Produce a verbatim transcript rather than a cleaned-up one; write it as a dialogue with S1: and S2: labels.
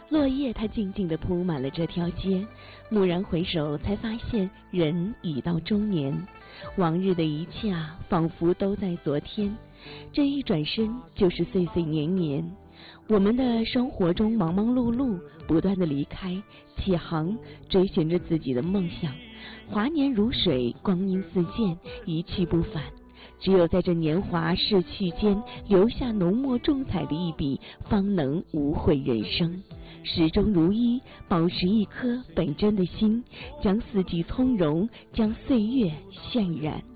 S1: 落叶它静静地铺满了这条街，蓦然回首，才发现人已到中年。往日的一切啊，仿佛都在昨天，这一转身就是岁岁年年。我们的生活中忙忙碌碌，不断的离开起航，追寻着自己的梦想。华年如水，光阴似箭，一去不返。只有在这年华逝去间，留下浓墨重彩的一笔，方能无悔人生。始终如一，保持一颗本真的心，将四季从容，将岁月渲染。